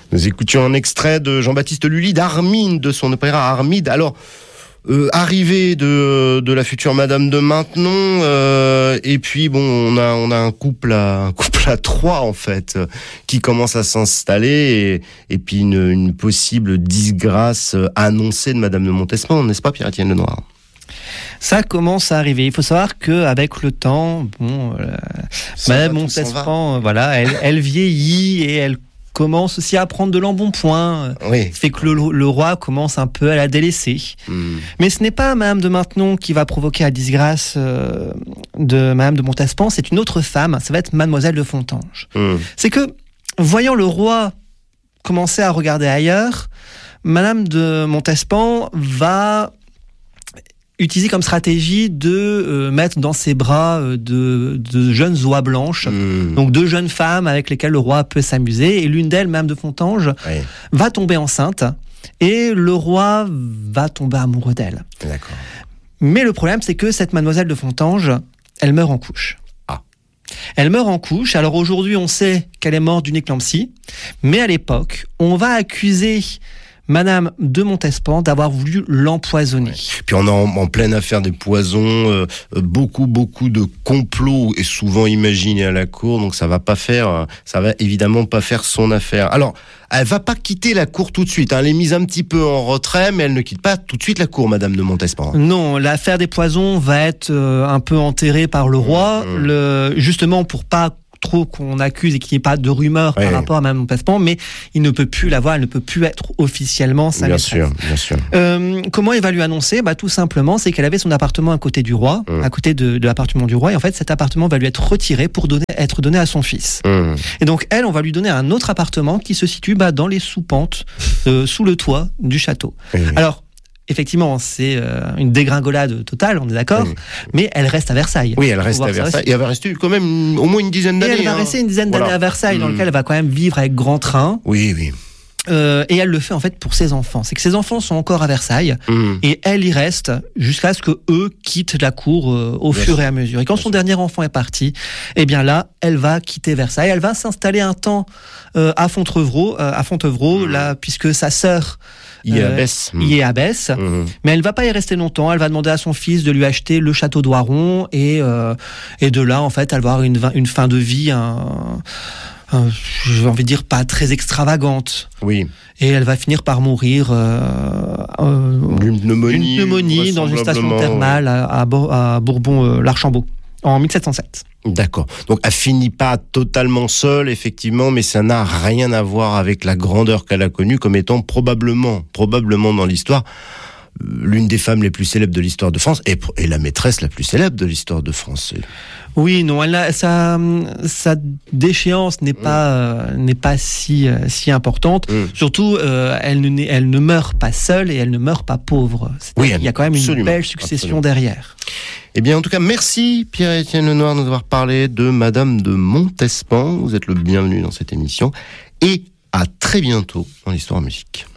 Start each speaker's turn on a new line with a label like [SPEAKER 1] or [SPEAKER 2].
[SPEAKER 1] Nous écoutions un extrait de Jean-Baptiste Lully d'Armide, de son opéra Armide. Alors, arrivée de la future Madame de Maintenon, et puis bon, on a un couple à trois en fait, qui commence à s'installer, et puis une possible disgrâce annoncée de Madame de Montespan, n'est-ce pas, Pierre-Étienne Lenoir?
[SPEAKER 2] Ça commence à arriver. Il faut savoir qu'avec le temps, Madame Montespan, voilà, elle vieillit et elle commence aussi à prendre de l'embonpoint.
[SPEAKER 1] Oui.
[SPEAKER 2] Ça fait que le roi commence un peu à la délaisser. Mais ce n'est pas Madame de Maintenon qui va provoquer la disgrâce de Madame de Montespan, c'est une autre femme, ça va être Mademoiselle de Fontanges. C'est que, voyant le roi commencer à regarder ailleurs, Madame de Montespan va utiliser comme stratégie de mettre dans ses bras de jeunes oies blanches, donc 2 jeunes femmes avec lesquelles le roi peut s'amuser, et l'une d'elles, Madame de Fontanges, va tomber enceinte, et le roi va tomber amoureux d'elle.
[SPEAKER 1] D'accord.
[SPEAKER 2] Mais le problème, c'est que cette Mademoiselle de Fontanges, elle meurt en couche. Elle meurt en couche. Alors aujourd'hui, on sait qu'elle est morte d'une éclampsie, mais à l'époque, on va accuser Madame de Montespan d'avoir voulu l'empoisonner.
[SPEAKER 1] Puis on est en pleine affaire des poisons, beaucoup de complots et souvent imaginés à la cour, donc ça va évidemment pas faire son affaire. Alors, elle va pas quitter la cour tout de suite, elle est mise un petit peu en retrait, mais elle ne quitte pas tout de suite la cour, Madame de Montespan.
[SPEAKER 2] Non, l'affaire des poisons va être un peu enterrée par le roi, justement pour pas trop qu'on accuse et qu'il n'y ait pas de rumeurs par rapport à Madame de Montespan, mais il ne peut plus la voir, elle ne peut plus être officiellement sa maîtresse.
[SPEAKER 1] Bien sûr.
[SPEAKER 2] Comment il va lui annoncer ? Tout simplement, c'est qu'elle avait son appartement à côté du roi, à côté de l'appartement du roi, et en fait cet appartement va lui être retiré pour être donné à son fils. Et donc elle, on va lui donner un autre appartement qui se situe dans les sous-pentes, sous le toit du château. Alors, effectivement, c'est une dégringolade totale, on est d'accord, mais elle reste à Versailles.
[SPEAKER 1] Oui, elle reste à Versailles. Et elle va rester quand même au moins une dizaine d'années.
[SPEAKER 2] Et elle va rester une dizaine d'années à Versailles, dans lequel elle va quand même vivre avec grand train.
[SPEAKER 1] Oui.
[SPEAKER 2] Et elle le fait en fait pour ses enfants. C'est que ses enfants sont encore à Versailles, et elle y reste jusqu'à ce que eux quittent la cour au fur et à mesure. Et quand son dernier enfant est parti, eh bien là, elle va quitter Versailles. Elle va s'installer un temps à Fontevraud, là, puisque sa sœur y est abbesse, mais elle va pas y rester longtemps. Elle va demander à son fils de lui acheter le château d'Oiron, et de là, en fait, elle va avoir une fin de vie, j'ai envie de dire pas très extravagante.
[SPEAKER 1] Oui.
[SPEAKER 2] Et elle va finir par mourir
[SPEAKER 1] d'une pneumonie
[SPEAKER 2] dans une station thermale à Bourbon-l'Archambault en 1707.
[SPEAKER 1] D'accord. Donc elle finit pas totalement seule, effectivement, mais ça n'a rien à voir avec la grandeur qu'elle a connue comme étant probablement dans l'histoire l'une des femmes les plus célèbres de l'histoire de France et la maîtresse la plus célèbre de l'histoire de France.
[SPEAKER 2] Oui, non, sa déchéance n'est pas si importante. Surtout, elle ne meurt pas seule et elle ne meurt pas pauvre. Il y a quand même une belle succession derrière.
[SPEAKER 1] Eh bien, en tout cas, merci Pierre-Étienne Lenoir de nous avoir parlé de Madame de Montespan. Vous êtes le bienvenu dans cette émission et à très bientôt dans l'Histoire en musique.